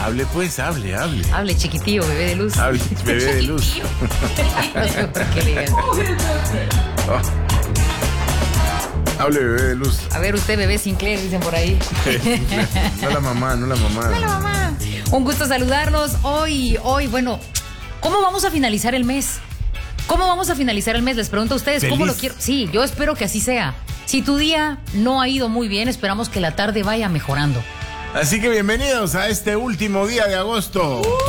Hable pues, hable. Hable, chiquitillo, bebé de luz. Hable, bebé de luz. No sé por qué le digan. Hable, bebé de luz. A ver, usted, bebé Sinclair, dicen por ahí. No la mamá. Un gusto saludarlos. Hoy, bueno, ¿cómo vamos a finalizar el mes? Les pregunto a ustedes, ¿cómo lo quiero? Sí, yo espero que así sea. Si tu día no ha ido muy bien, esperamos que la tarde vaya mejorando. Así que bienvenidos a este último día de agosto.